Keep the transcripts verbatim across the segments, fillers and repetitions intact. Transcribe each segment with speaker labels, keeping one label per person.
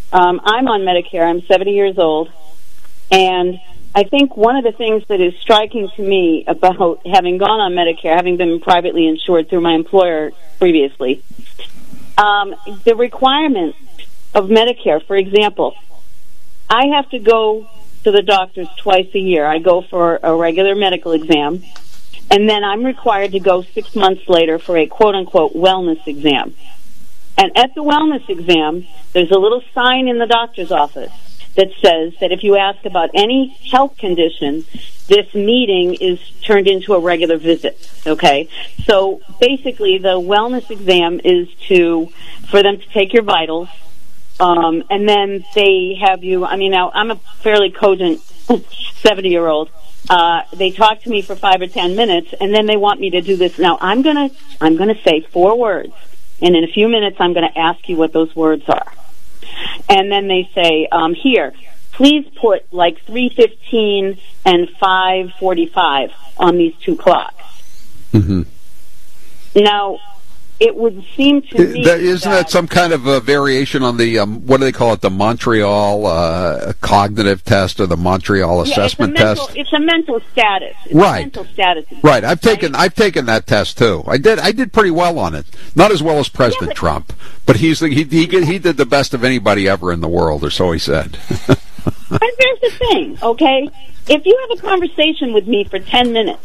Speaker 1: Um, I'm on Medicare. I'm seventy years old. And I think one of the things that is striking to me about having gone on Medicare, having been privately insured through my employer previously, um, the requirements of Medicare, for example, I have to go to the doctors twice a year. I go for a regular medical exam, and then I'm required to go six months later for a quote-unquote wellness exam. And at the wellness exam, there's a little sign in the doctor's office that says that if you ask about any health condition, this meeting is turned into a regular visit, okay? So basically the wellness exam is to, for them to take your vitals, um, and then they have you, I mean, now I'm a fairly cogent seventy-year-old. Uh, they talk to me for five or ten minutes, and then they want me to do this. Now I'm gonna, I'm gonna say four words, and in a few minutes I'm gonna ask you what those words are. And then they say, um, here, please put like three fifteen and five forty-five on these two clocks.
Speaker 2: Mm-hmm.
Speaker 1: Now, it would seem to me
Speaker 2: that, isn't
Speaker 1: that,
Speaker 2: that some kind of a variation on the, um, what do they call it, the Montreal uh, cognitive test or the Montreal
Speaker 1: yeah,
Speaker 2: assessment
Speaker 1: it's a mental,
Speaker 2: test?
Speaker 1: It's a mental status. It's
Speaker 2: right.
Speaker 1: A mental status.
Speaker 2: Right. I've taken
Speaker 1: right?
Speaker 2: I've taken that test too. I did I did pretty well on it. Not as well as President
Speaker 1: yeah, but,
Speaker 2: Trump, but he's the, he he he did the best of anybody ever in the world, or so he said.
Speaker 1: And here's the thing, okay? If you have a conversation with me for ten minutes,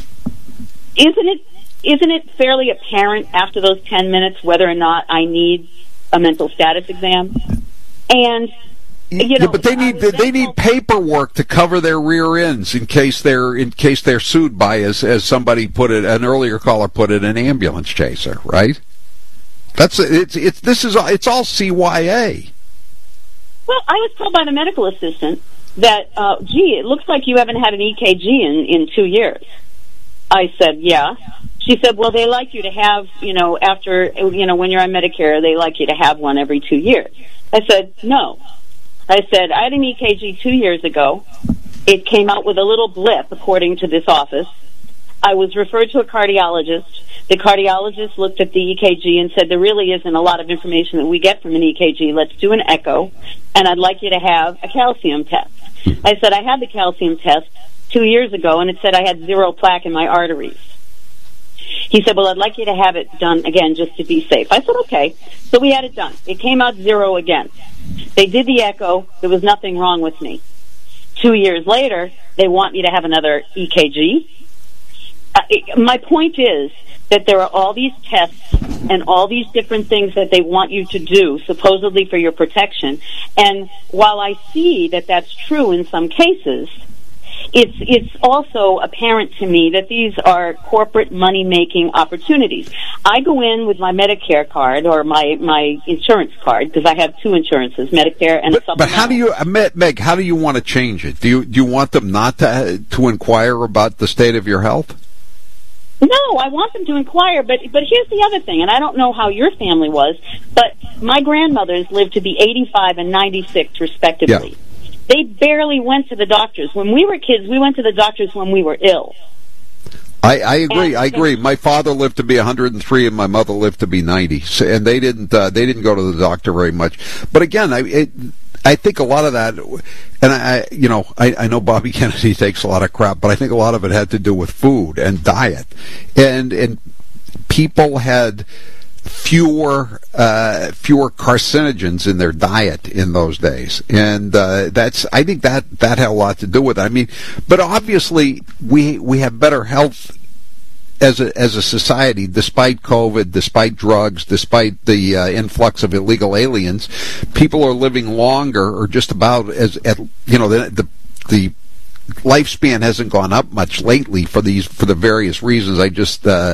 Speaker 1: isn't it isn't it fairly apparent after those ten minutes whether or not I need a mental status exam? And you know,
Speaker 2: yeah, but they need they, they need paperwork to cover their rear ends in case they're in case they're sued by, as as somebody put it, an earlier caller put it, an ambulance chaser, right? That's it's it's this is it's all C Y A.
Speaker 1: Well, I was told by the medical assistant that, uh, gee, it looks like you haven't had an E K G in in two years. I said, yeah. She said, well, they like you to have, you know, after, you know, when you're on Medicare, they like you to have one every two years. I said, no. I said, I had an E K G two years ago. It came out with a little blip, according to this office. I was referred to a cardiologist. The cardiologist looked at the E K G and said, there really isn't a lot of information that we get from an E K G. Let's do an echo, and I'd like you to have a calcium test. I said, I had the calcium test two years ago, and it said I had zero plaque in my arteries. He said, well, I'd like you to have it done again just to be safe. I said, okay. So we had it done. It came out zero again. They did the echo. There was nothing wrong with me. Two years later, they want me to have another E K G. Uh, it, my point is that there are all these tests and all these different things that they want you to do, supposedly for your protection. And while I see that that's true in some cases, it's it's also apparent to me that these are corporate money-making opportunities. I go in with my Medicare card or my, my insurance card, because I have two insurances, Medicare and
Speaker 2: but,
Speaker 1: a supplemental.
Speaker 2: But how do you, Meg, how do you want to change it? Do you, do you want them not to to inquire about the state of your health?
Speaker 1: No, I want them to inquire, but but here's the other thing, and I don't know how your family was, but my grandmothers lived to be eighty-five and ninety-six, respectively. Yeah. They barely went to the doctors. When we were kids, we went to the doctors when we were ill.
Speaker 2: I, I agree.
Speaker 1: And,
Speaker 2: I agree. My father lived to be one hundred three, and my mother lived to be ninety, so, and they didn't. Uh, they didn't go to the doctor very much. But again, I. It, I think a lot of that, and I, you know, I, I know Bobby Kennedy takes a lot of crap, but I think a lot of it had to do with food and diet, and and people had fewer uh, fewer carcinogens in their diet in those days, and uh, that's I think that that had a lot to do with it. I mean, but obviously we we have better health as a as a society, despite COVID, despite drugs, despite the uh, influx of illegal aliens. People are living longer, or just about as at you know the the, the lifespan hasn't gone up much lately for these for the various reasons I just uh,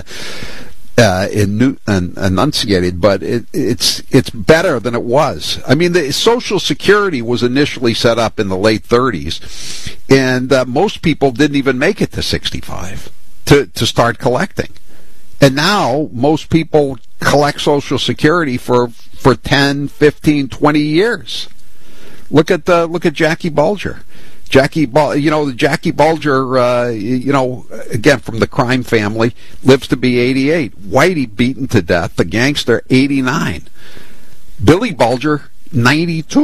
Speaker 2: uh, enu- enunciated. But it, it's it's better than it was. I mean, the Social Security was initially set up in the late thirties, and uh, most people didn't even make it to sixty-five. To, to start collecting. And now most people collect Social Security for for ten, fifteen, twenty years. Look at the look at Jackie Bulger. Jackie Bul- you know, Jackie Bulger uh, you know, again from the crime family, lives to be eighty-eight. Whitey beaten to death, the gangster, eighty-nine. Billy Bulger, ninety-two.